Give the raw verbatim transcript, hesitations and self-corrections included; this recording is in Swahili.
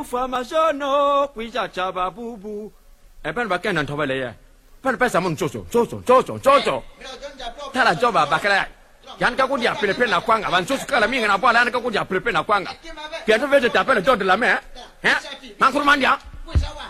fama sono qui già chaba bubu e per ba kenan to bele ye per per samun chocho chocho chocho chocho tala joba bakala yan ka ko dia pepe na kwanga ban chocho kala minga na bwala yan ka ko dia pepe na kwanga pia to vete tapele to de la me eh man kurmandia